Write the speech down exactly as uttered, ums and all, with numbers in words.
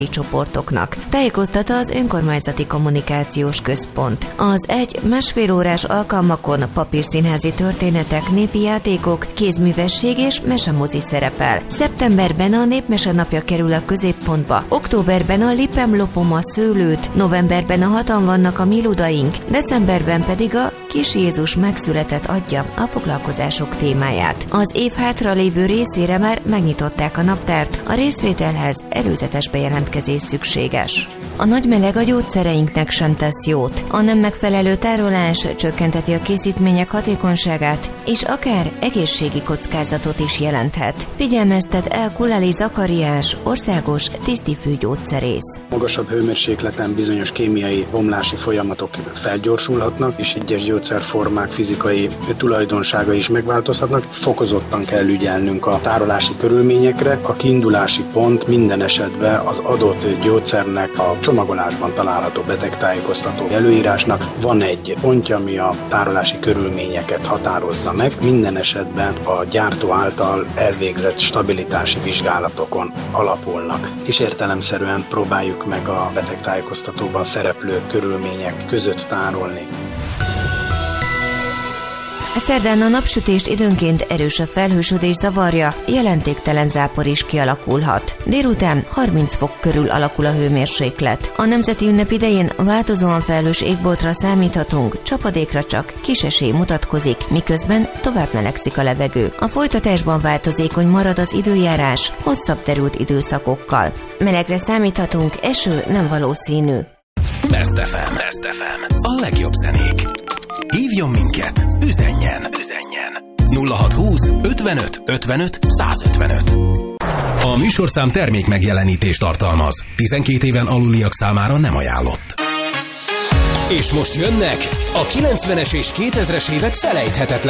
csoportoknak. Tájékoztatta az önkormányzati kommunikációs központ. Az egy másfél órás alkalmakon papírszínházi történetek, népi játékok, kézművesség és mesemozi szerepel. Szeptemberben a Népmese napja kerül a középpontba, októberben a Lipem lopom a szőlőt, novemberben a Hatan vannak a mi ludaink, decemberben pedig a Kis Jézus megszületett adja a foglalkozások témáját. Az év hátra lévő részére már megnyitották a naptárt, a részvételhez előzetes bejelentkezés szükséges. A nagy meleg a gyógyszereinknek sem tesz jót. A nem megfelelő tárolás csökkenteti a készítmények hatékonyságát, és akár egészségi kockázatot is jelenthet. Figyelmeztet el Kulali Zakariás, országos tisztifű-gyógyszerész. Magasabb hőmérsékleten bizonyos kémiai bomlási folyamatok felgyorsulhatnak, és egyes gyógyszerformák fizikai tulajdonságai is megváltozhatnak. Fokozottan kell ügyelnünk a tárolási körülményekre. A kiindulási pont minden esetben az adott gyógyszernek a csomagolásban található betegtájékoztató előírásnak van egy pontja, ami a tárolási körülményeket határozza meg. Minden esetben a gyártó által elvégzett stabilitási vizsgálatokon alapulnak, és értelemszerűen próbáljuk meg a betegtájékoztatóban szereplő körülmények között tárolni. Szerdán a napsütést időnként erősebb felhősödés zavarja, jelentéktelen zápor is kialakulhat. Délután harminc fok körül alakul a hőmérséklet. A nemzeti ünnep idején változóan felhős égboltra számíthatunk, csapadékra csak kis esély mutatkozik, miközben tovább melegszik a levegő. A folytatásban változékony marad az időjárás, hosszabb terült időszakokkal. Melegre számíthatunk, eső nem valószínű. Best ef em. Best ef em. A legjobb zenék. Hívjon minket, üzenjen, üzenjen. nulla hatszázhúsz ötvenöt ötvenöt százötvenöt. A műsorszám termék megjelenítést tartalmaz. tizenkét éven aluliak számára nem ajánlott. És most jönnek a kilencvenes és kétezres évek felejthetetlen